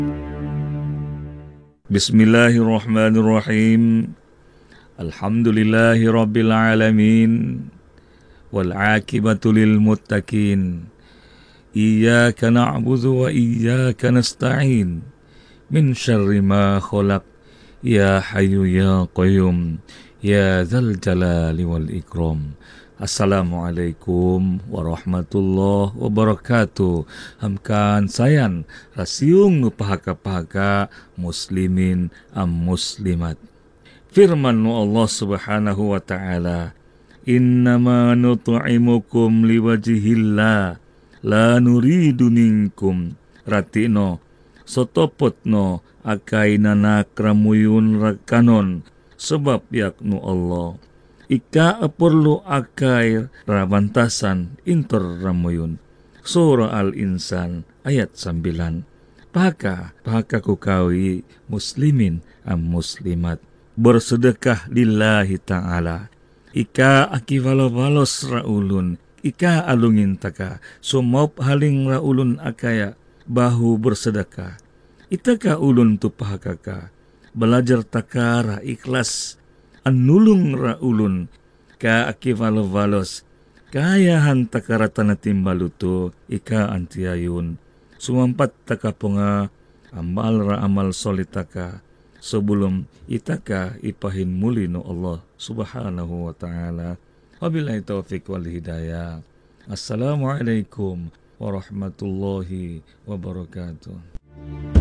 Bismillahirrahmanirrahim. Alhamdulillahi rabbil alamin. Wal aqibatu lil muttaqin. Iyyaka na'budu wa iyyaka nasta'in. Min syarri ma khalaq. Ya hayyu ya qayyum. Ya dzal jalali wal ikram. Assalamualaikum warahmatullahi wabarakatuh. Hamkan sayan rasiung pahaka-pahaka muslimin muslimat. Firman Allah Subhanahu wa taala, "Innama nut'imukum liwajhillah la nuridu minkum." Ratino sotopotno akainana kramuyun rakanon sebab yaknu Allah. Ika perlu akai rabantasan inter ramuyun. Surah Al-Insan ayat 9. Pahaka kukawi muslimin muslimat. Bersedekah lillahi ta'ala. Ika aki walos raulun. Ika alungin taka. Sumop haling raulun akaya bahu bersedekah. Itaka ulun tu pahakaka. Belajar takara ikhlas. Anulung raulun ka aki walos kaya hanta karatana timbaluto ika antiayun sumampat taka punga amal solitaka sebelum itaka ipahin muli no Allah Subhanahu wa taala. Wabillahi taufiq wal hidayah. Assalamualaikum warahmatullahi wabarakatuh.